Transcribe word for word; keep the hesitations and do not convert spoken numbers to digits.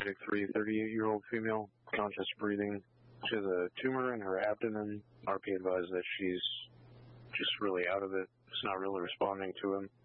diabetic three, thirty-eight-year-old female, conscious breathing. She has a tumor in her abdomen. R P advised that she's just really out of it. It's not really responding to him.